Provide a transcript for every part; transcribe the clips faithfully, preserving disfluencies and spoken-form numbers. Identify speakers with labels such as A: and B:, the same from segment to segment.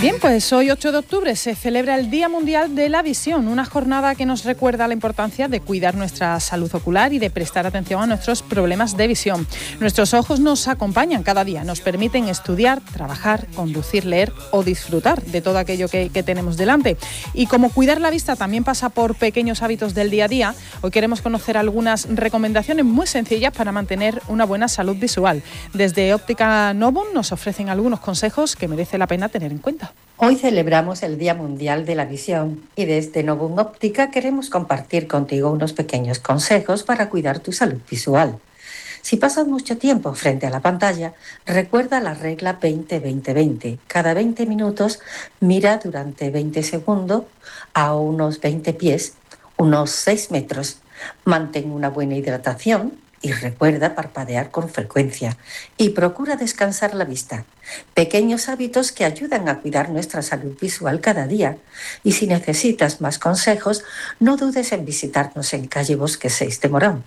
A: Bien, pues hoy ocho de octubre se celebra el Día Mundial de la Visión, una jornada que nos recuerda la importancia de cuidar nuestra salud ocular y de prestar atención a nuestros problemas de visión. Nuestros ojos nos acompañan cada día, nos permiten estudiar, trabajar, conducir, leer o disfrutar de todo aquello que, que tenemos delante. Y como cuidar la vista también pasa por pequeños hábitos del día a día, hoy queremos conocer algunas recomendaciones muy sencillas para mantener una buena salud visual. Desde Óptica Novum nos ofrecen algunos consejos que merece la pena tener en cuenta.
B: Hoy celebramos el Día Mundial de la Visión y desde Novum Óptica queremos compartir contigo unos pequeños consejos para cuidar tu salud visual. Si pasas mucho tiempo frente a la pantalla, recuerda la regla veinte veinte veinte. Cada veinte minutos mira durante veinte segundos a unos veinte pies, unos seis metros. Mantén una buena hidratación y recuerda parpadear con frecuencia y procura descansar la vista. Pequeños hábitos que ayudan a cuidar nuestra salud visual cada día. Y si necesitas más consejos, no dudes en visitarnos en calle Bosque seis de Morón.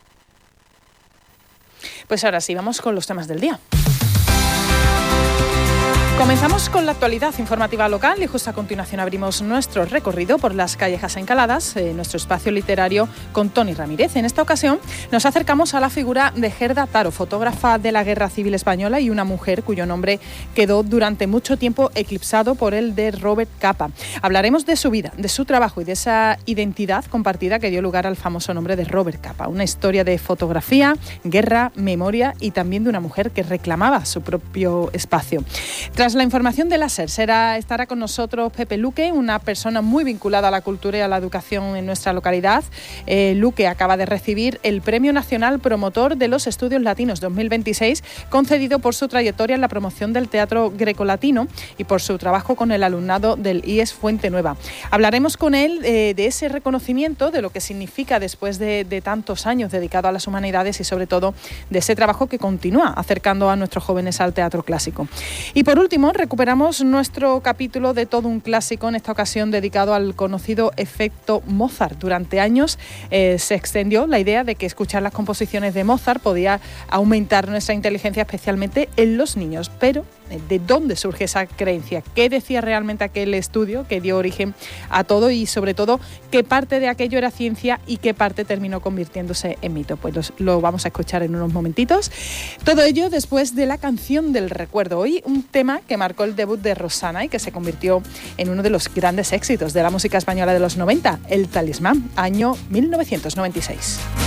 A: Pues ahora sí, vamos con los temas del día. Comenzamos con la actualidad informativa local y justo a continuación abrimos nuestro recorrido por las callejas encaladas, eh, nuestro espacio literario con Toni Ramírez. En esta ocasión nos acercamos a la figura de Gerda Taro, fotógrafa de la Guerra Civil Española y una mujer cuyo nombre quedó durante mucho tiempo eclipsado por el de Robert Capa. Hablaremos de su vida, de su trabajo y de esa identidad compartida que dio lugar al famoso nombre de Robert Capa. Una historia de fotografía, guerra, memoria y también de una mujer que reclamaba su propio espacio. Tras la información de la SER, será, estará con nosotros Pepe Luque, una persona muy vinculada a la cultura y a la educación en nuestra localidad. Eh, Luque acaba de recibir el Premio Nacional Promotor de los Estudios Latinos dos mil veintiséis, concedido por su trayectoria en la promoción del teatro grecolatino y por su trabajo con el alumnado del I E S Fuente Nueva. Hablaremos con él eh, de ese reconocimiento, de lo que significa después de, de tantos años dedicado a las humanidades y sobre todo de ese trabajo que continúa acercando a nuestros jóvenes al teatro clásico. Y por último, recuperamos nuestro capítulo de todo un clásico, en esta ocasión dedicado al conocido efecto Mozart. Durante años eh, se extendió la idea de que escuchar las composiciones de Mozart podía aumentar nuestra inteligencia, especialmente en los niños. Pero, ¿de dónde surge esa creencia? ¿Qué decía realmente aquel estudio que dio origen a todo? Y sobre todo, ¿qué parte de aquello era ciencia y qué parte terminó convirtiéndose en mito? Pues los, lo vamos a escuchar en unos momentitos. Todo ello después de la canción del recuerdo. Hoy un tema que marcó el debut de Rosana y que se convirtió en uno de los grandes éxitos de la música española de los noventa, El Talismán, año mil novecientos noventa y seis.